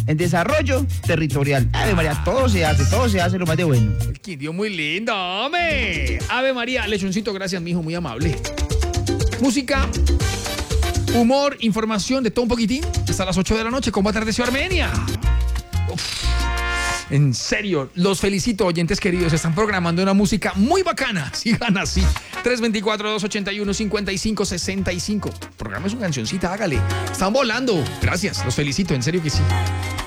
en desarrollo territorial. Ave María, todo se hace lo más de bueno. El Quindío muy lindo, hombre. Ave María, lechoncito, gracias, mijo, muy amable. Música, humor, información, de todo un poquitín. Hasta las 8 de la noche, ¿cómo atardeció Armenia? Uf. En serio, los felicito, oyentes queridos. Están programando una música muy bacana. Sigan así. 324-281-5565. Programa su cancioncita, hágale. Están volando. Gracias, los felicito, en serio que sí.